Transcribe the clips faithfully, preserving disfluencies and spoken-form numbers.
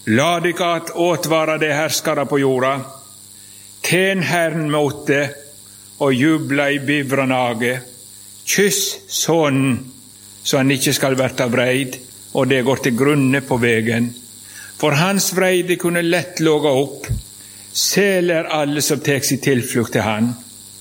La dykk at åtvara de herskere på jorda. Tjen Herren mot det, og jubla i bivranage. Kyss sånnen, så han ikke skal verta vreid, og det går til grunne på vegen. For hans vreide kunne lett låga opp. Sel er alle som tek sin tilflukt til han.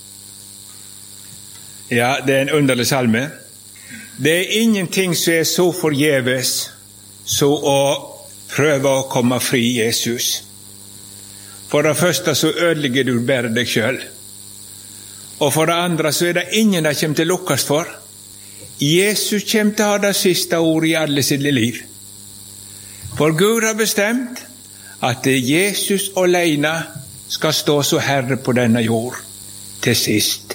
Ja, det er en underlig salme. Det er ingenting som er så forgjeves så å prøve å komme fri Jesus. For det første så ødelegger du bare deg selv. Og for det andre så er det ingen der kommer til å lukkes for. Jesus kommer til å ha det siste ordet i alle sine liv. For Gud har bestemt at Jesus alene skal stå så herre på denne jord til sist.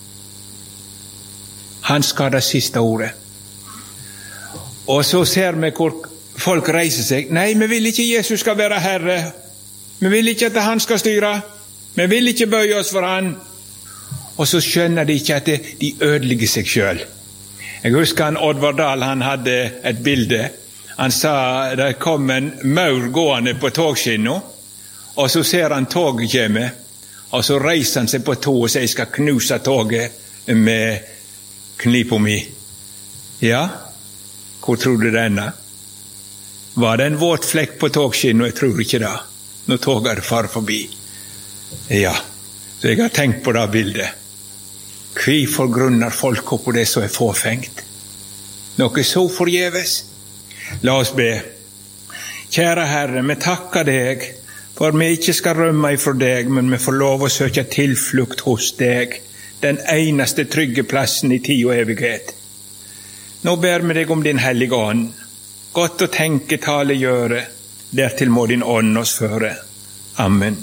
Han skal ha det siste ordet. Og så ser vi hvor folk reiser seg. Nei, vi vil ikke Jesus skal være herre. Vi vil ikke at han skal styre. Vi vil ikke bøye oss for han. Og så skjønner de ikke at de ødelegger seg selv. Jeg husker han Oddvar Dahl, han hadde et bilde. Han sa det kom en maur gående på togskinna, og så ser han toget komme, og så reiser han seg på to og sier, jeg skal knuse toget med knipa mi. Ja, hvor tror du denne? Var det en våt flekk på togskinna? Jeg tror ikke det. Når toget far forbi. Ja, så jeg har tenkt på det bildet. Hvorfor grunner folk på det som er fåfengt? Noe så forgjeves? La oss be. Kjære Herre, vi takker deg, for vi ikke skal rømme ifra deg, men vi får lov å søke tilflukt hos deg, den eneste trygge plassen i tid og evighet. Nå ber vi deg om din hellige ånd. Godt å tenke, tale, gjøre. Dertil må din ånd oss føre. Amen.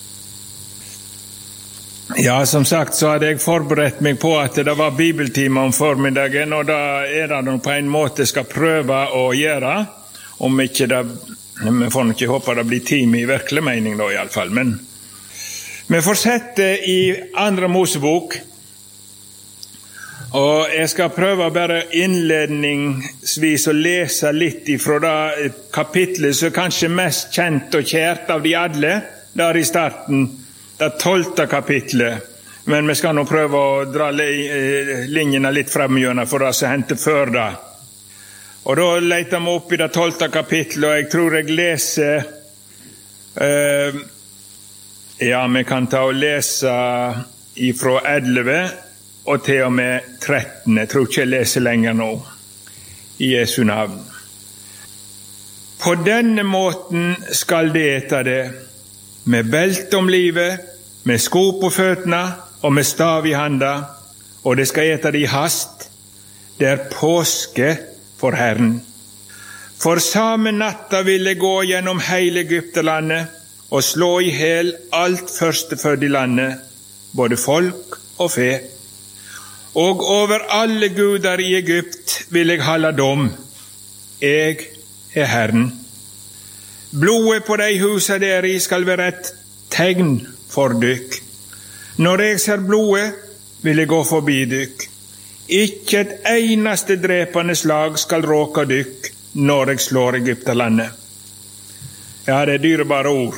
Ja, som sagt så hadde jeg forberedt meg på at det var bibeltime om formiddagen, og da er det noe på en måte skal prøve å gjøre, om ikke det, vi får ikke håpe det blir time i virkelig mening da i alle fall, men vi fortsetter i andre Mosebok, og jeg skal prøve bare innledningsvis å lese litt ifra det kapitlet som er kanskje mest kjent og kjært av de alle, der i starten, det tolvte kapitlet, men vi skal nå prøve å dra linjene litt fremgjørende for oss å hente før det. Og da leter vi opp i det tolvte kapitlet, og jeg tror jeg leser, uh, ja, vi kan ta og lese ifra elleve og til og med tretten. Jeg tror ikke jeg leser lenger nå, i Jesu navn. På denne måten skal de ete det, med belt om livet, med sko på føttene og med stav i handa, og det skal ete det i hast. Det er påske for Herren. For samme natta vil jeg gå gjennom hele Egyptelandet og slå i hel alt førstefødd i landet, både folk og fe. Og over alle guder i Egypt vil jeg halde dom. Jeg er Herren. Blodet på de husa der i skal være et tegn for dykk. Når jeg ser blodet, vil jeg gå forbi dykk. Ikke et eneste drepende slag skal råke dykk når jeg slår Egypterlandet. Ja, det er dyrebare ord.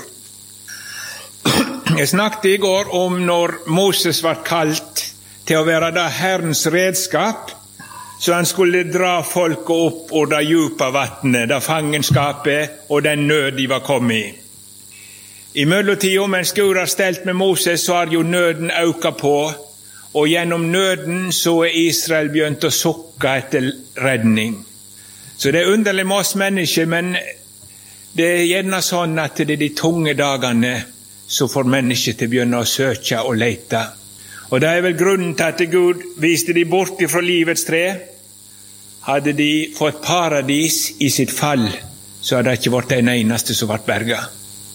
Jeg snakket i går om når Moses var kalt til å være da Herrens redskap, så han skulle dra folket opp og det djupa vattnet, det fangenskapet og den nød de var kommet i. I mellomtiden, mens Gud har stelt med Moses, så har jo nøden økt på, og gjennom nøden så er Israel begynt å sukke etter redning. Så det er underlig med oss mennesker, men det er gjerne sånn at det er de tunge dagene så får mennesker til å begynne å søke og lete. Og det er vel grunnen til at Gud viste de bort fra livets tre. Hadde de fått paradis i sitt fall, så hadde det ikke vært en eneste som ble berget.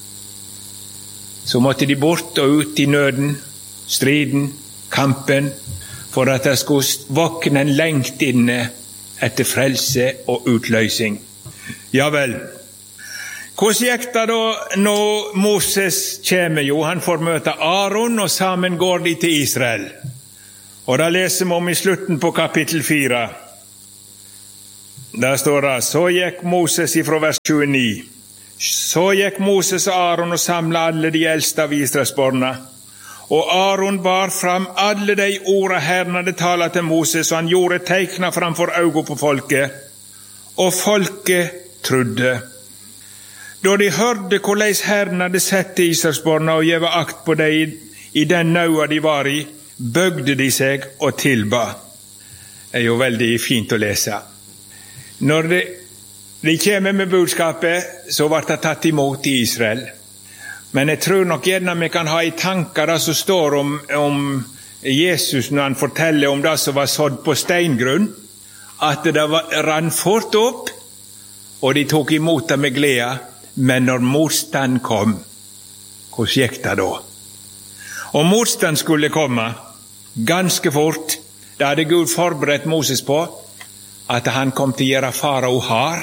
Så måtte de bort og ut i nøden, striden, kampen, for at det skulle våkne en lengt inne etter frelse og utløsing. Ja vel. Hvordan gikk det da når Moses kommer? Jo, han får møte Aaron, og sammen går de til Israel. Og da leser vi om i slutten på kapittel fire. Der står det, så gikk Moses ifra vers tjueni. Så gikk Moses og Aaron og samlet alle de eldste av Israelsborna. Og Aaron bar fram alle de orda Herren hadde talt til Moses, og han gjorde teikna framfor øynene på folket. Og folket trodde. Da de hørte hvordan Herren hadde sett til Israelsborna og gjeve akt på dem i den naua de var i, bøgde de seg og tilba. Det er jo veldig fint å lese. Når de, de kommer med budskapet, så ble det tatt imot i Israel. Men jeg tror nok gjerne vi kan ha i tanker det som står om, om Jesus når han forteller om det som var sådd på steingrunn, at det var, rann fort opp, og de tok imot det med glede, men når motstand kom, hvordan gikk det da? Og motstand skulle komme ganske fort. Det hadde Gud forberedt Moses på, at han kom til å gjøre farao hard.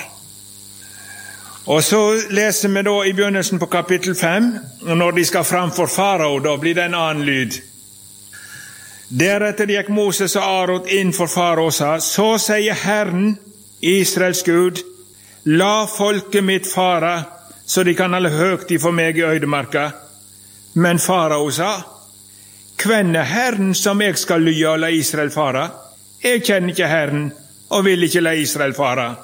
Og så leser vi da i begynnelsen på kapittel fem, og når de skal framfor farao, da blir det en annen lyd. Deretter gikk Moses og Aaron inn for farao og sa, så sier Herren, Israels Gud, la folket mitt fara, så de kan alle høgt ifra meg i øydemarka. Men farao sa, hvem er Herren som jeg skal lye og la Israel fara? Jeg kjenner ikke Herren, og vil ikke la Israel fara.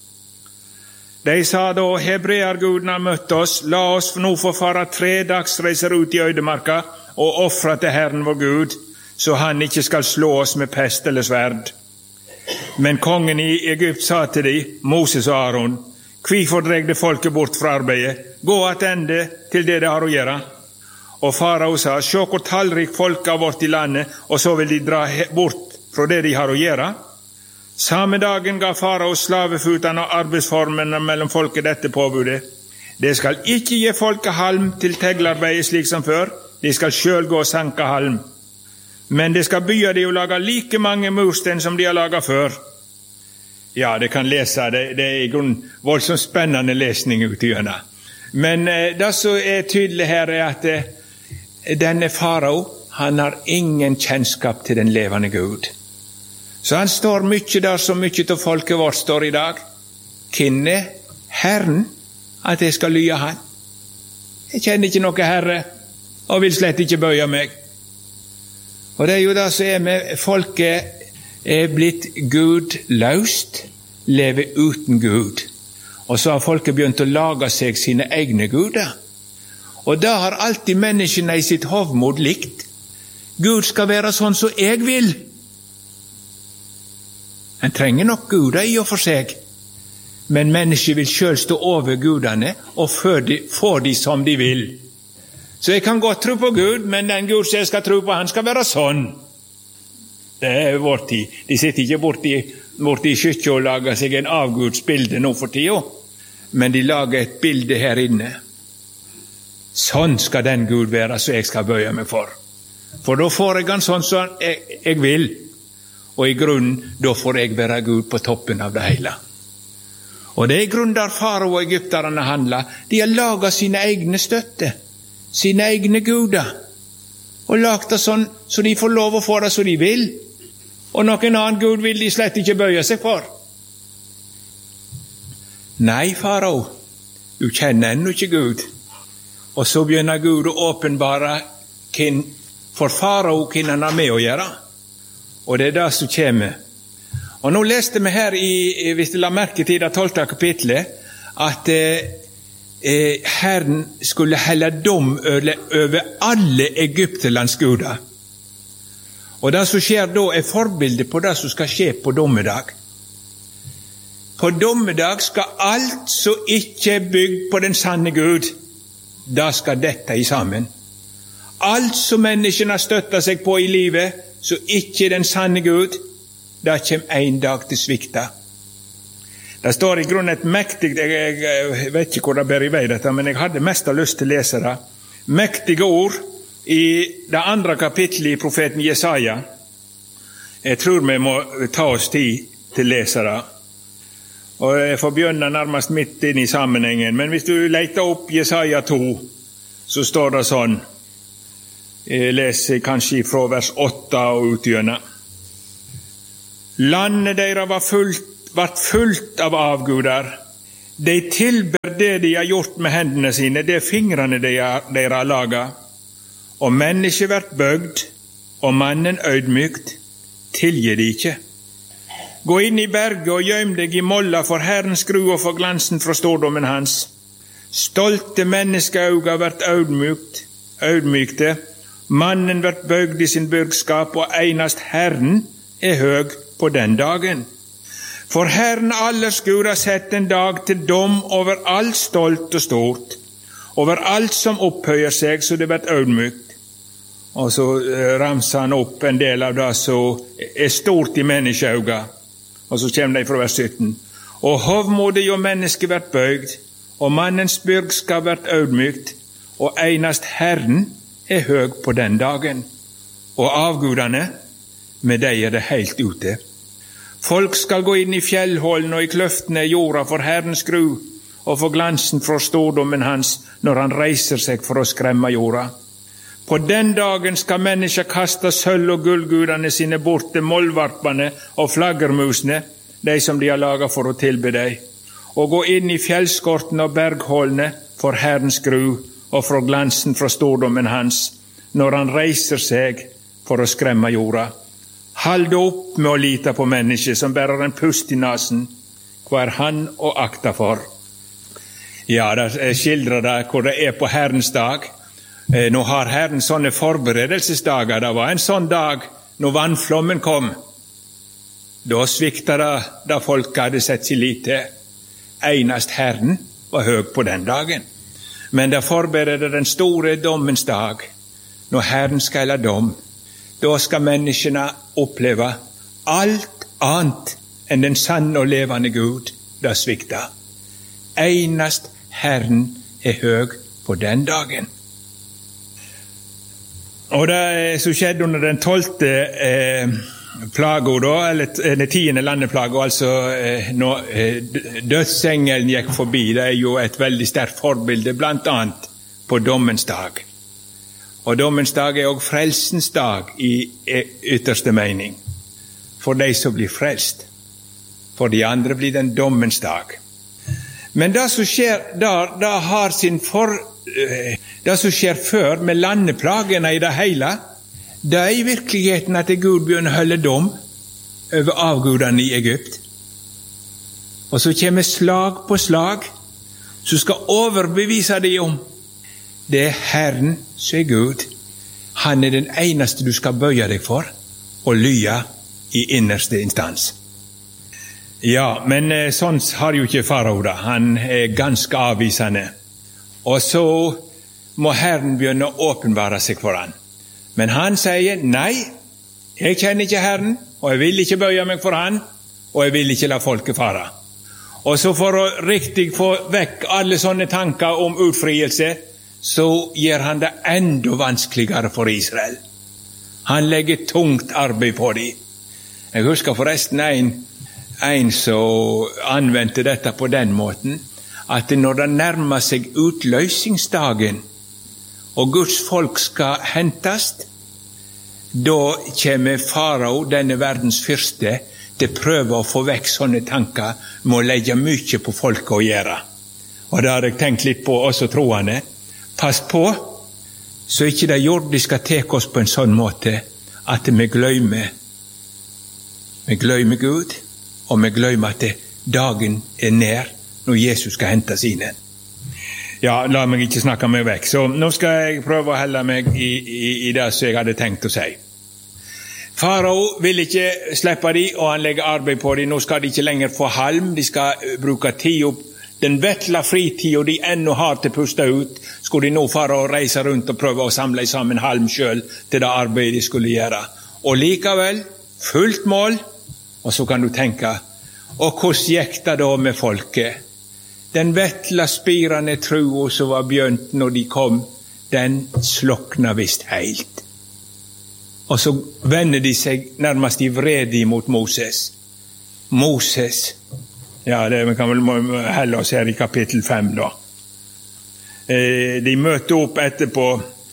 De sa da, hebreerguden har møtt oss, la oss nå få fara tre dagsreiser ut i øydemarka og offre til Herren vår Gud, så han ikke skal slå oss med pest eller sverd. Men kongen i Egypt sa til de, Moses og Aaron, hvorfor dreg det folket bort fra arbeidet? Gå attende til det det har å gjøre. Og farao sa, se hvor tallrik folk har vært i landet, og så vil de dra bort fra det de har å gjøre. Samme dagen ga farao slavefutene og arbeidsformene mellom folket dette påbudet. Det skal ikke gi folket halm til teglarbeid slik som før, de skal selv gå og sanke halm. Men det skal bygge de å lage like mange mursten som de har laget før. Ja, det kan lese, det, det er i grunn voldsomt spennende lesning ut i gjennom. Men eh, det som er tydelig her er at eh, denne farao, han har ingen kjennskap til den levende Gud. Så han står mye der som mye til folket vårt står i dag. Hvem er Herren at jeg skal lye han? Jeg kjenner ikke noe Herre, og vil slett ikke bøye meg. Og det er jo det som er med folket er blitt Gud løst, lever uten Gud. Og så har folket begynt å lage seg sine egne guder. Og det har alltid menneskene i sitt hovmod likt. Gud skal være sånn som jeg vil. En trenger nok guder i og for seg, men mennesker vil selv stå over gudene og få de, få de som de vil. Så jeg kan godt tro på Gud, men den Gud som jeg skal tro på, han skal være sånn. Det er vår tid. De sitter ikke borti, borti kyrkja og lager seg en avgudsbilde nå for tida, men de lager et bilde her inne. Sånn skal den Gud være som jeg skal bøye meg for. For da får jeg han sånn som jeg, jeg vil. Og i grunnen, da får jeg være Gud på toppen av det hele. Og det er i grunnen der farao og egypterne handler. De har laget sine egne støtte, sine egne guder, og lagt det sånn, så de får lov å få det som de vil. Og noen annen Gud vil de slett ikke bøye seg for. Nei, farao, du kjenner ennå ikke Gud. Og så begynner Gud å åpenbare hvem, for farao hvem han har med å gjøre. Og det er det som kommer. Og nå leste vi her, i, hvis du la merke til det tolvte kapitlet, at eh, Herren skulle helle dom over alle Egypterlands guder. Og det som skjer da er forbildet på det som skal skje på dommedag. På dommedag skal alt som ikke er bygd på den sanne Gud, da skal dette i sammen. Alt som menneskene støtter seg på i livet, så ikke den sanne Gud, da kommer en dag til svikta. Det står i grunnen et mektig, jeg, jeg vet ikke hvor det ber i vei dette, men jeg hadde mest av lyst til å lese det. Mektige ord i det andre kapittelet i profeten Jesaja. Jeg tror vi må ta oss tid til å lese det. Og jeg får begynne nærmest midt inn i sammenhengen, men hvis du leter opp Jesaja to, så står det sånn. Jeg leser kanskje fra vers åtte og utgjørende. Landet deres var fullt, var fullt av avguder. De tilber det de har gjort med hendene sine, det er fingrene de har, de har laget. Og mennesket vært bøgd, og mannen øydmykt, tilgi de ikke. Gå inn i berget og gjøm deg i molla for Herrens skru og for glansen fra stordommen hans. Stolte menneskeauga vært øydmykt, øydmykte, mannen vært bøgd i sin byrgskap, og einast Herren er høg på den dagen. For Herren aller skur har sett en dag til dom over alt stolt og stort, over alt som opphøyer seg, så det vært øydmykt. Og så ramser han opp en del av det som er stort i menneskeauga. Og så kommer det fra vers sytten. Og hovmodig og menneske vært bøygd, og mannens byrgskap vært øydmykt, og einast Herren er høg på den dagen. Og avgudene, med deg er det helt ute. Folk skal gå inn i fjellhålen og i kløftene i jorda for Herrens skru, og for glansen fra stordommen hans, når han reiser seg for å skremme jorda. På den dagen skal mennesker kaste sølv og gullgudene sine bort til mollvarpene og flaggermusene, de som de har laget for å tilbe deg, og gå inn i fjellskortene og berghålene for Herrens skru og fra glansen fra stordommen hans, når han reiser seg for å skremme jorda. Hold opp med å lite på mennesket som bærer en pust i nasen, hva er han å akta for? Ja, det skildrer det hvor det er på Herrens dag. Nå har Herren sånne forberedelsesdager. Det var en sånn dag når vannflommen kom. Da svikta det da folk hadde sett sin lit til. Einast Herren var høg på den dagen. Men det forbereder den store dommens dag, når Herren skal la dom. Da skal menneskene oppleve alt annet enn den sanne og levende Gud, det svikta. Einast Herren er høg på den dagen. Og det som skjedde under den tolvte eh, plaga, da, eller den tiende landeplaga, altså eh, når eh, dødsengelen gikk forbi, det er jo et veldig sterkt forbilde, blant annet på dommens dag. Og dommens dag er også frelsens dag i ytterste mening. For de som blir frelst. For de andre blir den dommens dag. Men det som skjer der, det har sin for... Det som skjer før med landeplagene i det hele, det er i virkeligheten at Gud begynner å holde dom over avgudene i Egypt. Og så kommer slag på slag, som skal overbevise deg om det er Herren som er Gud. Han er den eneste du skal bøye deg for, og lye i innerste instans. Ja, men sånn har jo ikke farao da. Han er ganske avvisende. Og så må Herren begynne å åpenbare seg for han. Men han sier, nei, jeg kjenner ikke Herren, og jeg vil ikke bøye meg for han, og jeg vil ikke la folket fare. Og så for å riktig få vekk alle sånne tanker om utfrielse, så gjør han det enda vanskeligere for Israel. Han legger tungt arbeid på dem. Jeg husker forresten en, en som anvendte dette på den måten, at når det nærmer seg utløsningsdagen, og Guds folk skal hentast, da kommer farao, denne verdens fyrste, til prøve å få vekk sånne tanker med å legge mye på folket å gjøre. Og det har jeg tenkt litt på også troende. Pass på, så ikke det jordiske tek oss på en sånn måte at vi glemmer, vi glemmer Gud, og vi glemmer at dagen er nær når Jesus skal hente sine. Ja, la meg ikke snakke meg vekk. Så nå skal jeg prøve å holde meg i, i, i det som jeg hadde tenkt å si. Farao vil ikke slippe de, og han legger arbeid på de. Nå skal de ikke lenger få halm, de skal bruke tid opp. Den vettla fritid og de ennå har til puste ut, skulle de nå fare og reise rundt og prøve å samle sammen halm selv til det arbeidet de skulle gjøre. Og likevel, fullt mål, og så kan du tenke, og hvordan gikk det da med folket? Den vettla spirende trua som var begynt når de kom, den slokna visst heilt. Og så vender de seg nærmest i vrede mot Moses. Moses, ja, det kan vel helle oss her i kapittel fem da. De møter opp etterpå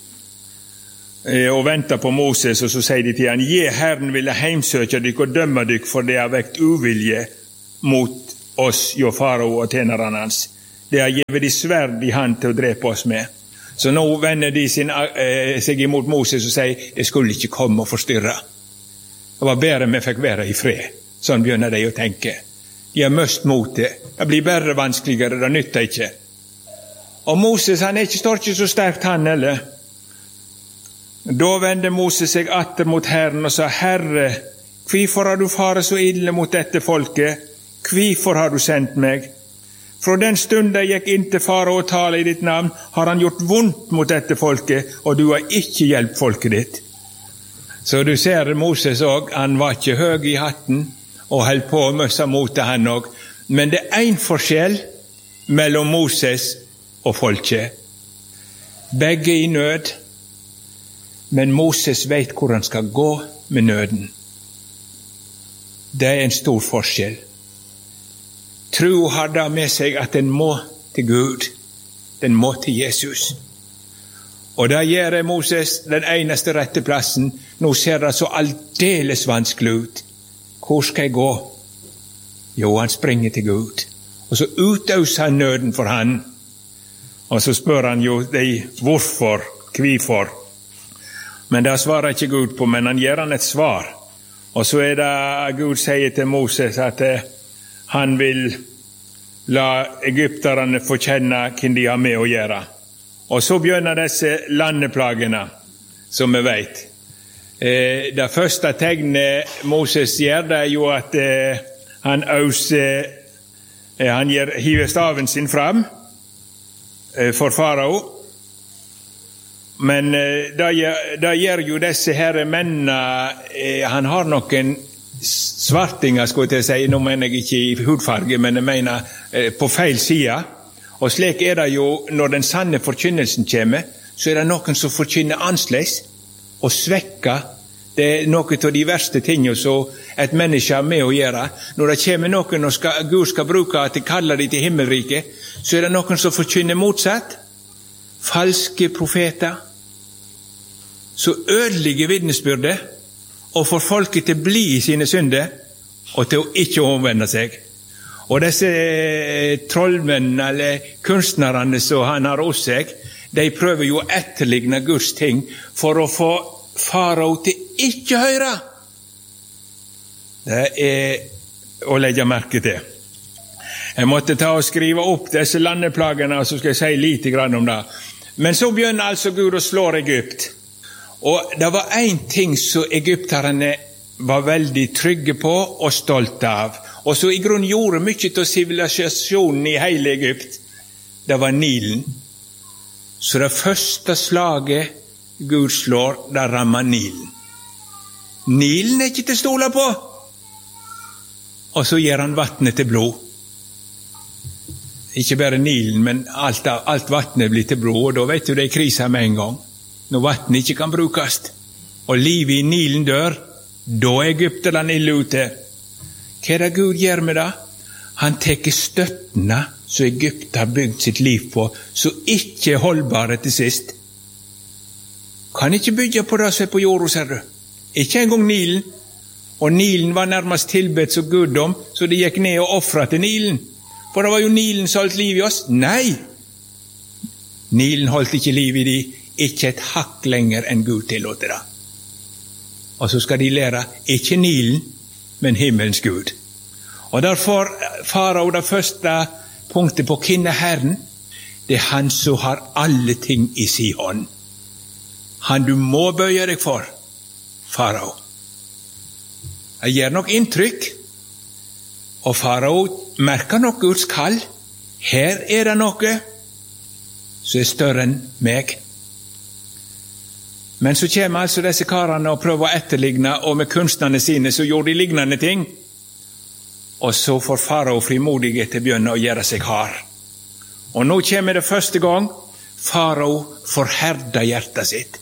og venter på Moses, og så sier de til han, «Je, Herren ville heimsøke dykk og dømme dykk, for det har vekt uvilje mot oss, jo farao og tjenerne hans. Det har givet de sverd i hand til å drepe oss med. Så nå vender de sin, eh, seg imot Moses og sier, det skulle ikke komme og forstyrre. Det var bedre vi fikk være i fred. Sånn begynner de å tenke. De har møst mot det. Det blir bare vanskeligere, det nytter ikke. Og Moses, han er ikke, står ikke så sterkt han, eller? Da vender Moses seg atter mot Herren og sa, Herre, hvorfor har du faret så ille mot dette folket? Hvorfor har du sendt meg? Fra den stund jeg gikk inn til fara og tale i ditt navn, har han gjort vondt mot dette folket, og du har ikke hjulpet folket ditt. Så du ser Moses også, han var ikke høy i hatten, og held på å møsse mot det han også. Men det er en forskjell mellom Moses og folket. Begge i nød, men Moses vet hvor han skal gå med nøden. Det er en stor forskjell. Tro har da med seg at den må til Gud, den må til Jesus. Og da gjør Moses den eneste rette plassen. Nå ser det så aldeles vanskelig ut. Hvor skal jeg gå? Jo, han springer til Gud. Og så utøser han nøden for han. Og så spør han jo de hvorfor, hvorfor. Men det svarer ikke Gud på, men han gir han et svar. Og så er det Gud sier til Moses at eh, han vil la egypterne få kjenne hvem de har med å gjøre. Og så begynner disse landeplagene, som vi vet. Eh, det første tegnet Moses gjør, det er jo at eh, han øser, eh, han gir, hiver staven sin fram eh, for farao. Men eh, da, da gjør jo disse her mennene, eh, han har noen svartinger, skulle jeg si, nå mener jeg ikke i hudfarge, men jeg mener eh, på feil side. Og slik er det jo, når den sanne forkynnelsen kommer, så er det noen som forkynner annerledes og svekker. Det er noe av de verste tingene som et menneske har med å gjøre. Når det kommer noen og skal, Gud skal bruke at de kaller de til himmelriket, så er det noen som forkynner motsatt. Falske profeter. Så ødelige vitnesbyrde, og får folket til å bli i sine synder, og til å ikke omvende seg. Og disse trollmennene, eller kunstnerne som han har hos seg, de prøver jo å etterligne Guds ting, for å få farao til ikke høre. Det er å legge merke til. Jeg måtte ta og skrive opp disse landeplagene, og så skal jeg si lite grann om det. Men så begynner altså Gud å slå Egypt. Og det var en ting som egypterne var veldig trygge på og stolte av, og så i grunn gjorde mye til sivilisasjonen i hele Egypt. Det var Nilen. Så det første slaget Gud slår, det rammer Nilen. Nilen er ikke til å stole på. Og så gjør han vattnet til blod. Ikke bare Nilen, men alt, alt vattnet blir til blod, og da vet du det er krisa med en gang. Når vattnet ikke kan brukes, og livet i Nilen dør, da er egypterne ille ute. Hva er det Gud gjør med det? Han teker støttene som Egypt har bygd sitt liv på, som ikke er holdbare til sist. Kan ikke bygge på det som er på jorda, ser du. Ikke engang Nilen. Og Nilen var nærmest tilbedt som guddom, så de gikk ned og offret til Nilen. For det var jo Nilen som holdt liv i oss. Nei! Nilen holdt ikke liv i de, ikke et hakk lenger enn Gud tillåter det. Og så skal de lære, ikke Nilen, men himmelens Gud. Og derfor farao det første punktet på hvem er Herren, det er han som har alle ting i sin hånd. Han du må bøye deg for, farao. Det gjør nok inntrykk, og farao merker nok Guds kall. Her er det noe som er større enn meg. Men så kommer altså disse karene og prøver å etterligne, og med kunstnerne sine så gjorde de lignende ting. Og så får farao frimodighet til å begynne å gjøre seg hard. Og nå kommer det første gang farao forherder hjertet sitt.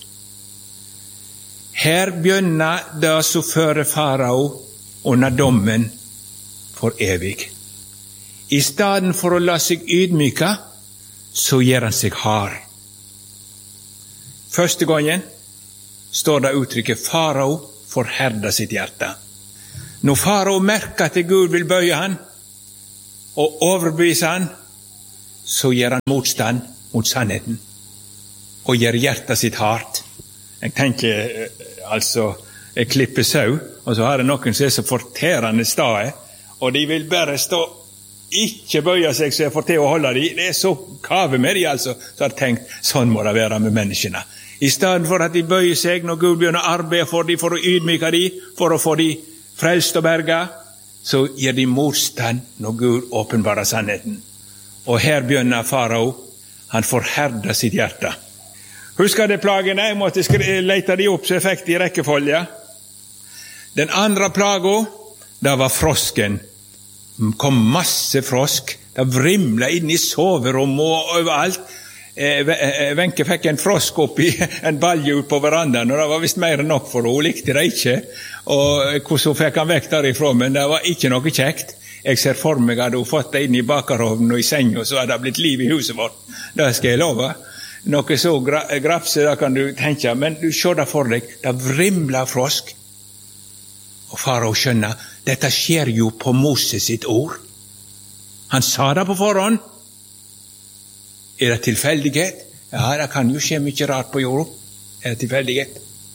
Her begynner det som fører farao under dommen for evig. I stedet for å la seg ydmyke, så gjør han seg hard. Første gangen står det uttrykket farao forherder sitt hjerte. Når farao merker at Gud vil bøye han og overbevise han, så gjør han motstand mot sannheten, og gjør hjertet sitt hardt. Jeg tenker, altså, jeg klipper sau, og så har jeg noen som er så forterende stae, og de vil bare stå, ikke bøye seg så jeg får til å holde de. Det er så kave med de, altså, så har jeg tenkt, sånn må det være med menneskene. I stedet for at de bøyer seg når Gud begynner å arbeide for de, for å ydmyke de, for å få de frelst og berga, så gir de motstand når Gud åpenbarer sannheten. Og her begynner farao, han forherder sitt hjerte. Husker det plagene? Jeg måtte lete de opp så jeg fikk de i rekkefølge. Den andre plaga, det var frosken. Det kom masse frosk. Det vrimla inn i soverommet og overalt. Wenche fikk en frosk opp i en balje ut på verandaen, og det var vist mer enn nok for henne. Hun likte det ikke. Og hvordan fikk han vekk derifra, men det var ikke noe kjekt. Jeg ser for meg at hun fått det inn i bakerovnen og i senga, så hadde det blitt liv i huset vårt. Det skal jeg love. Noe så gra grapse, det kan du tenke, men du ser det for deg. Det vrimla frosk. Og farao skjønner, dette skjer jo på Moses sitt ord. Han sa det på forhånd. Er det tilfeldighet? Ja, det kan jo skje mye rart på jorda. Er det tilfeldighet?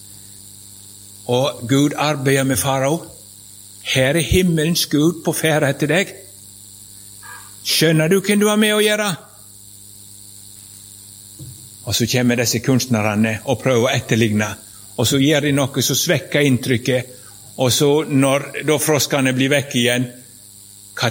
Og Gud arbeider med farao. Her er himmelens Gud på ferde etter deg. Skjønner du hvem du har med å gjøre? Og så kommer disse kunstnerne og prøver å etterligne. Og så gjør de noe som svekker inntrykket. Og så når da froskene blir vekk igjen,